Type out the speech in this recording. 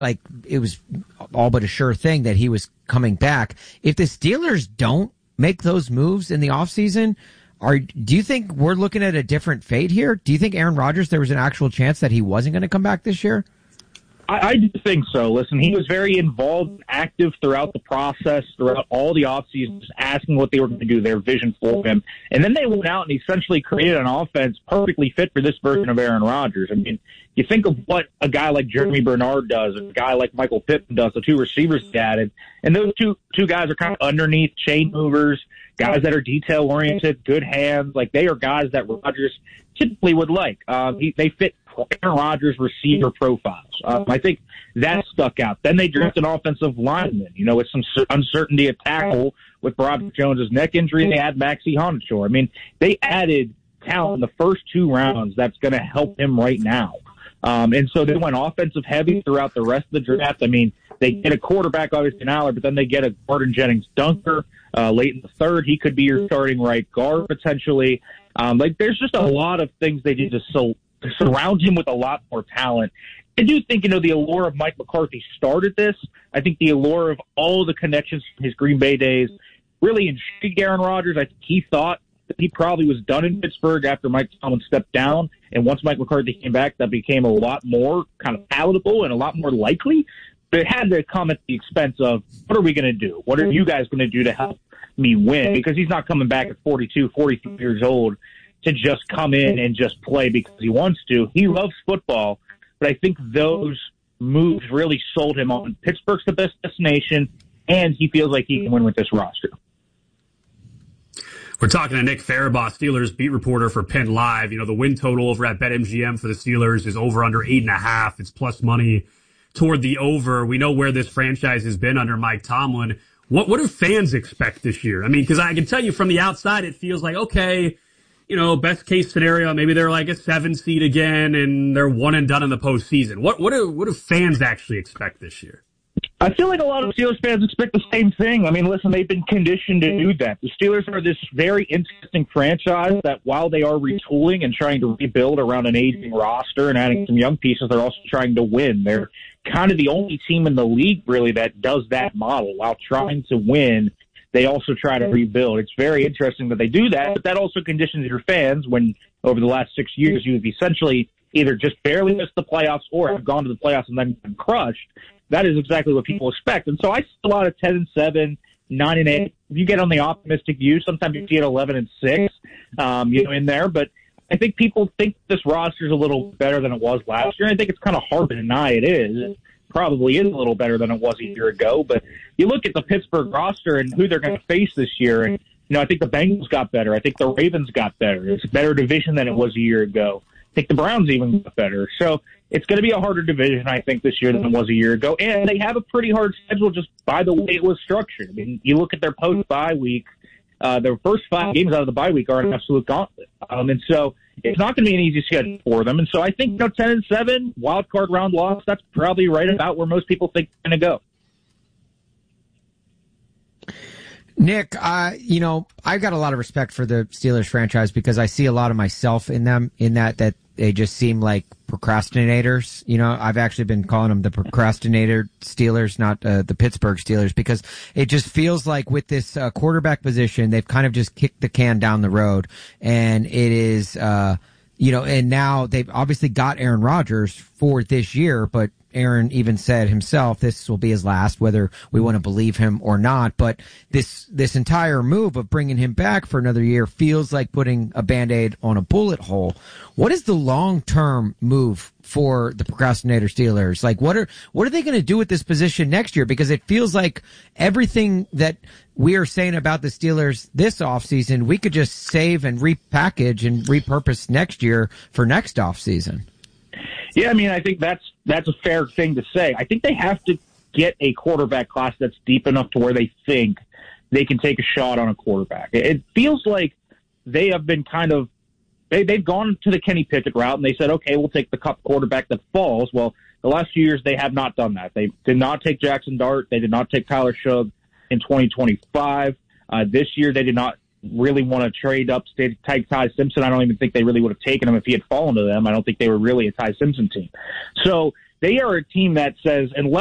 like it was all but a sure thing that he was coming back. If the Steelers don't make those moves in the offseason, do you think we're looking at a different fate here? Do you think Aaron Rodgers, there was an actual chance that he wasn't going to come back this year? I do think so. Listen, he was very involved and active throughout the process, throughout all the offseasons, asking what they were going to do, their vision for him. And then they went out and essentially created an offense perfectly fit for this version of Aaron Rodgers. I mean, you think of what a guy like Jeremy Bernard does, a guy like Michael Pittman does, the two receivers he added. And those two guys are kind of underneath chain movers, guys that are detail-oriented, good hands. Like, they are guys that Rodgers typically would like. They fit Aaron Rodgers' receiver profiles. I think that stuck out. Then they drafted an offensive lineman, with some uncertainty at tackle with Broderick Jones' neck injury. They had Maxie Honachor. I mean, they added talent in the first 2 rounds that's going to help him right now. And so they went offensive heavy throughout the rest of the draft. I mean, they get a quarterback, obviously, in Aller, but then they get a Gordon Jennings Dunker late in the third. He could be your starting right guard potentially. There's just a lot of things they did to surround him with a lot more talent. I do think, the allure of Mike McCarthy started this. I think the allure of all the connections from his Green Bay days really intrigued Aaron Rodgers. I think he thought that he probably was done in Pittsburgh after Mike Tomlin stepped down. And once Mike McCarthy came back, that became a lot more kind of palatable and a lot more likely. But it had to come at the expense of, what are we going to do? What are you guys going to do to help me win? Because he's not coming back at 42, 43 years old to just come in and just play because he wants to. He loves football, but I think those moves really sold him on Pittsburgh's the best destination, and he feels like he can win with this roster. We're talking to Nick Farabaugh, Steelers beat reporter for Penn Live. The win total over at BetMGM for the Steelers is over under 8.5. It's plus money toward the over. We know where this franchise has been under Mike Tomlin. What do fans expect this year? I mean, because I can tell you from the outside, it feels like, okay, best case scenario, maybe they're like a 7 seed again and they're one and done in the postseason. What do fans actually expect this year? I feel like a lot of Steelers fans expect the same thing. I mean, listen, they've been conditioned to do that. The Steelers are this very interesting franchise that while they are retooling and trying to rebuild around an aging roster and adding some young pieces, they're also trying to win. They're kind of the only team in the league, really, that does that model. While trying to win, they also try to rebuild. It's very interesting that they do that, but that also conditions your fans when over the last 6 years you've essentially either just barely missed the playoffs or have gone to the playoffs and then been crushed. That is exactly what people expect. And so I see a lot of 10-7, 9-8. If you get on the optimistic view, sometimes you see it 11-6, in there. But I think people think this roster is a little better than it was last year. I think it's kind of hard to deny it is. It probably is a little better than it was a year ago. But you look at the Pittsburgh roster and who they're going to face this year, and I think the Bengals got better. I think the Ravens got better. It's a better division than it was a year ago. I think the Browns even got better. So it's going to be a harder division, I think, this year than it was a year ago. And they have a pretty hard schedule just by the way it was structured. I mean, you look at their post-bye week, their first 5 games out of the bye week are an absolute gauntlet. And so it's not going to be an easy schedule for them. And so I think 10-7, wild card round loss, that's probably right about where most people think they're going to go. Nick, I've got a lot of respect for the Steelers franchise because I see a lot of myself in them in that they just seem like procrastinators. I've actually been calling them the procrastinator Steelers, not the Pittsburgh Steelers, because it just feels like with this quarterback position, they've kind of just kicked the can down the road. And it is, and now they've obviously got Aaron Rodgers for this year, but Aaron even said himself, this will be his last, whether we want to believe him or not. But this entire move of bringing him back for another year feels like putting a Band-Aid on a bullet hole. What is the long-term move for the procrastinator Steelers? Like, what are they going to do with this position next year? Because it feels like everything that we are saying about the Steelers this offseason, we could just save and repackage and repurpose next year for next offseason. Yeah, I mean, I think that's a fair thing to say. I think they have to get a quarterback class that's deep enough to where they think they can take a shot on a quarterback. It feels like they have been they've gone to the Kenny Pickett route and they said, okay, we'll take the cup quarterback that falls. Well, the last few years they have not done that. They did not take Jackson Dart. They did not take Tyler Shugg in 2025. This year they did not really want to trade up take Ty Simpson. I don't even think they really would have taken him if he had fallen to them. I don't think they were really a Ty Simpson team. So They are a team that says, unless